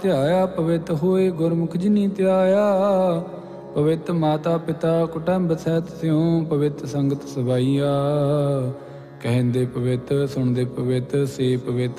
ਧਿਆਇਆ ਪਵਿੱਤ ਹੋਏ ਗੁਰਮੁਖ ਜਿਨੀ ਧਿਆਇਆ। ਪਵਿੱਤ ਮਾਤਾ ਪਿਤਾ ਕੁਟੰਬ ਸਹਿਤ ਸਿਉ ਪਵਿੱਤ ਸੰਗਤ ਸਵਾਈਆ। ਕਹਿੰਦੇ ਪਵਿੱਤ ਸੁਣਦੇ ਪਵਿੱਤ ਸੇ ਪਵਿੱਤ